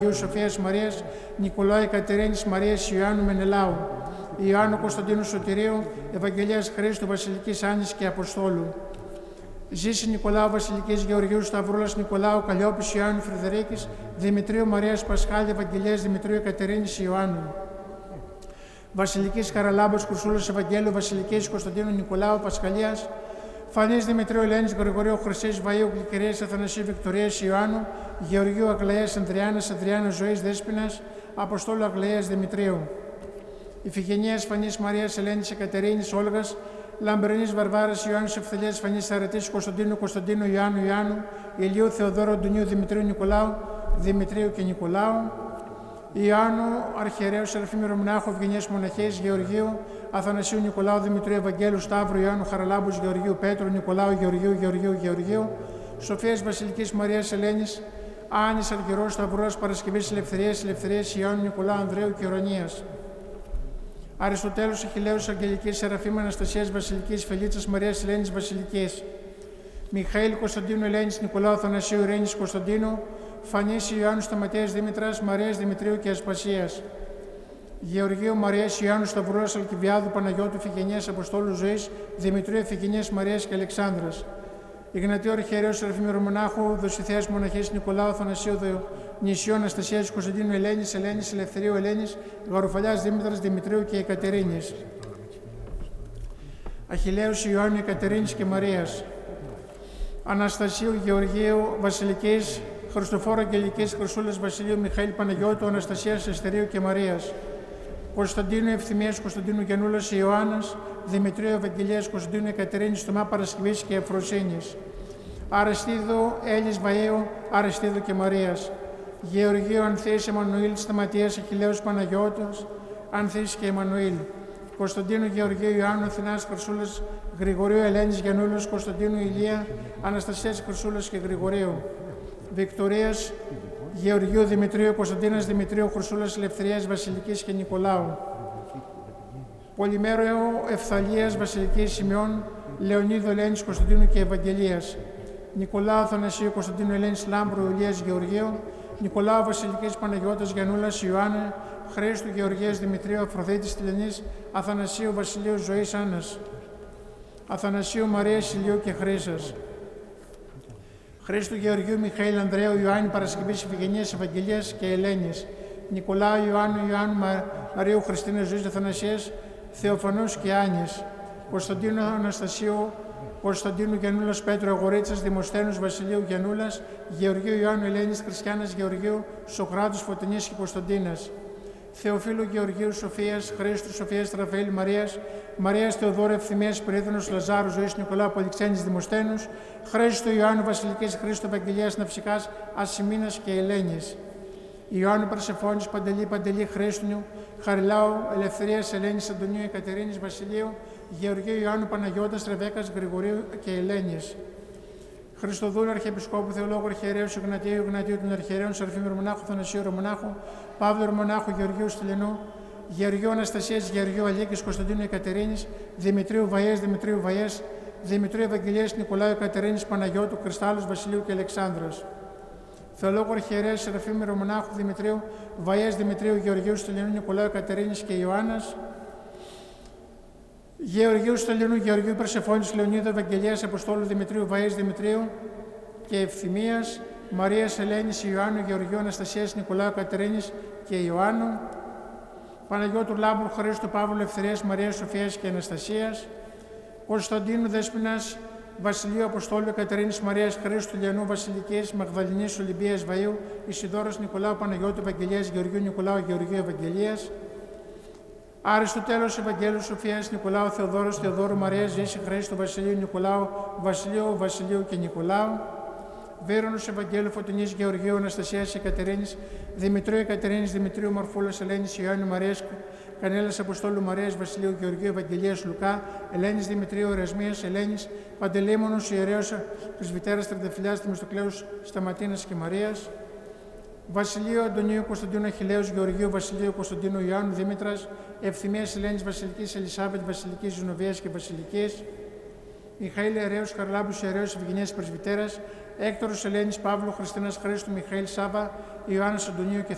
Σοφίας Μαρίας, Νικολάου Κατερίνης Μαρίας, Ιωάννου Μενελάου, Ιωάννου Κωνσταντίνου Σωτηρίου, Ευαγγελίας Χρήστου, Βασιλικής Άννης και Αποστόλου. Ζήση Νικολάου Βασιλικής Γεωργίου Σταυρούλας, Νικολάου Καλλιόπης, Ιωάννου Φρυδερίκης, Δημητρίου Μαρίας Πασχάλη, Ευαγγελίας Δημητρίου Κατερίνης Ιωάννου. Βασιλικής Χαραλάμπος Κουρσούλας Ευαγγέλου, Βασιλικής Κωνσταντίνου Νικολάου Πασχαλίας, Φανής Δημητρίου Ελένης Γρηγορίου Χρυσής Βαΐου Γλυκερίας Αθανασίου Βικτωρίας Ιωάννου, Γεωργίου Αγλαίας Ανδριάνας, Ανδριάνας Ζωής Δέσποινας, Αποστόλου Αγλαίας Δημητρίου. Ιφηγενίας Φανής Μαρίας Ελένης Εκατερίνης Όλγας, Λαμπρινής Βαρβάρας Ιωάννης Ευθελίας Φανής Αρετής Κωνσταντίνου Κωνσταντίνου Ιωάννου, Ηλίου Θεοδόρου Αντωνίου Δημητρίου Νικολάου, Δημητρίου και Νικολάου. Ιωάννου Αρχιερέου Σεραφείμ Ρωμνάχου Ευγενίας Μοναχής Γεωργίου, Αθανασίου Νικολάου Δημητρίου Ευαγγέλου Σταύρου Ιωάννου Χαραλάμπους Γεωργίου Πέτρου Νικολάου Γεωργίου, Σοφίας Βασιλικής Μαρίας Ελένης, Άνης Αργυρός Σταυρός Παρασκευής Ελευθερίας Ιωάννου Νικολάου Ανδρέου και Ορωνίας. Αριστοτέλους Αχιλλέους Αγγελικής Σεραφείμ Αναστασίας Βασιλικής Φελίτσας Μαρίας Ελένης Βασιλικής. Μιχαήλ Κωνσταντίνου Ελένης Νικολάου Αθανασίου Ειρήνης Κωνσταντίνου, Φανής Ιωάννου Σταματίας Δήμητρας Μαρίας Δημητρίου και Ασπασίας. Γεωργίου Μαρίας Ιωάννου Σταυρούλας Αλκιβιάδου Παναγιώτου Ιφηγενίας Αποστόλου Ζωής Δημητρίου Ιφηγενίας Μαρίας και Αλεξάνδρας. Ιγνατίου Αρχιερέου Σεραφείμ Ρωμονάχου Δοσιθέας Μοναχής Νικολάου Αθανασίου Νησιού Αναστασίας Κωνσταντίνου Ελένης Ελευθερίου Ελένης Γαρουφαλιάς Δήμητρας Δημητρίου και Εκατερίνης. Αχιλλέους Ιωάννου Εκατερίνης και Μαρίας. Αναστασίου Γεωργίου Βασιλικής Χριστοφόρου Αγγελικής Χρυσούλας Βασιλείου Μιχαήλ Παναγιώτου Αναστασίας Εστερίου και Μαρίας. Κωνσταντίνου Ευθυμίας Κωνσταντίνου Γιαννούλας Ιωάννας Δημητρίου Ευαγγελίας Κωνσταντίνου Εκατερίνης Θωμά Παρασκευής και Ευφροσύνης. Αρεστίδου Έλλης Βαΐου Αρεστίδου και Μαρίας. Γεωργίου Ανθής Εμμανουήλ Σταματίας Αχιλλέους Παναγιώτος Ανθής και Εμμανουήλ. Κωνσταντίνου Γεωργίου Ιωάννου Αθηνάς Χρυσούλας Γρηγορίου Ελένης Γιαννούλος Κωνσταντίνου Ηλία Αναστασίας Χρυσούλας και Γρηγορίου. Βικτωρίας Γεωργίου Δημητρίου Κωνσταντίνας Δημητρίου Χρυσούλας Ελευθερίας Βασιλικής και Νικολάου. Πολυμέρο Ευθαλίας Βασιλικής Σημειών Λεωνίδου Ελένης Κωνσταντίνου και Ευαγγελίας. Νικολάου Αθανασίου Κωνσταντίνου Ελένης Λάμπρου Ηλίας Γεωργίου. Νικολάου Βασιλικής Παναγιώτας Γιαννούλας Ιωάννη Χρήστου Γεωργίας Δημητρίου Αφροδίτης Τηλενής Αθανασίου Βασιλείου Ζωής Άννας. Αθανασίου Μαρίας Ηλίου και Χρύσας. Χρήστου Γεωργίου Μιχαήλ Ανδρέου Ιωάννη Παρασκευής Ιφηγενίας Ευαγγελίας και Ελένης. Νικολάου Ιωάννου Μαρίου Χριστίνας Ζωής Αθανασίας Θεοφανούς και Άνης. Κωνσταντίνου Αναστασίου Κωνσταντίνου Γιαννούλας Πέτρου Αγορίτσας Δημοσθένους Βασιλείου Γιαννούλας. Γεωργίου Ιωάννου Ελένης Χριστιάνας Γεωργίου Σοκράτους Φωτεινής και Κωνσταντίνας. Θεοφίλου Γεωργίου Σοφίας Χρήστου Σοφίας Ραφαήλ Μαρίας Θεοδόρου Ευθυμίας Περίδωνος Λαζάρου Ζωής Νικολάου Πολυξένης Δημοσθένους. Χρήστου Ιωάννου Βασιλικής Χρήστου Ευαγγελίας Ναυσικάς Ασημίνας και Ελένης. Ιωάννου Περσεφώνης Παντελή Χρήστου Χαριλάου Ελευθερίας Ελένης Αντωνίου Εκατερίνης Βασιλείου. Γεωργίου Ιωάννου Παναγιώτας Ρεβέκας Γρηγορίου και Ελένης. Χριστοδούλου Αρχιεπισκόπου Θεολόγου Αρχιερέου Igνατίου των Αρχιερέων Σεραφείμ Ρωμονάχου Θανασίου Ρωμονάχου Παύλου Ρωμονάχου Γεωργίου Στυλενού. Γεωργίου Αναστασίας Γεωργίου Αλίκης Κωνσταντίνου Εκατερίνης. Δημητρίου Βαΐας Δημητρίου Ευαγγελίας Νικολάου Εκατερίνης Παναγιώτου Κρυστάλλους Βασιλείου και Αλεξάνδρας. Θεολόγου Αρχιερέου Σεραφείμ Ρωμονάχου Δημητρίου Βαΐας Δημητρίου Γεωργίου Στυλενού Νικολάου Εκατερίνης και Ιωάννας. Γεωργίου Σταλίνου, Γεωργίου Περσεφώνης, Λεωνίδου Ευαγγελίας Αποστόλου Δημητρίου Βαΐας Δημητρίου και Ευθυμίας, Μαρίας Ελένης Ιωάννου, Γεωργίου Αναστασίας Νικολάου Κατερίνης και Ιωάννου, Παναγιώτου Λάμπρου Χρήστου Παύλου Ελευθερίας Μαρίας Σοφίας και Αναστασίας, Κωνσταντίνου Δέσποινας Βασιλείου Αποστόλου Κατερίνης Μαρίας Χρήστου Λιανού Βασιλικής Μαγδαληνής Ολυμπίας Βαΐου, Ισιδώρος Νικολάου Παναγιώτου Ευαγγελίας Γεωργίου Νικολάου Γεωργίου Ευαγγελίας. Αριστοτέλος Ευαγγέλου Σοφίας Νικολάου Θεοδόρος Θεοδόρου Μαρίας Ζήση Χρήστου Βασιλείου Νικολάου Βασιλείου και Νικολάου. Βέρονος Ευαγγέλου Φωτεινής Γεωργίου Αναστασίας Εκατερίνης Δημητρίου Εκατερίνης Δημητρίου Μορφούλας Ελένης Ιωάννου Μαρίας Κανέλας Αποστόλου Μαρίας Βασιλείου Γεωργίου Ευαγγελίας Λουκά Ελένης Δημητρίου Ερασμίας Ελένης Παντελήμωνος Ιερέως Πρεσβυτέρας Τρενταφυλιάς Θεμιστοκλέους Σταματίνας και Μαρίας. Βασιλείου Αντωνίου Κωνσταντίνου Αχιλλέους Γεωργίου Βασιλείου Κωνσταντίνου Ιωάννου Δήμητρας Ευθυμίας Ελένης Βασιλικής Ελισάβετ Βασιλικής Ζωνοβίας και Βασιλικής. Μιχαήλ Ιερέως Χαρλάμπους Ιερέως Ευγενίας Πρεσβυτέρας Έκτορος Ελένης Παύλου Χριστίνας Χρήστου Μιχαήλ Σάβα Ιωάννης Αντωνίου και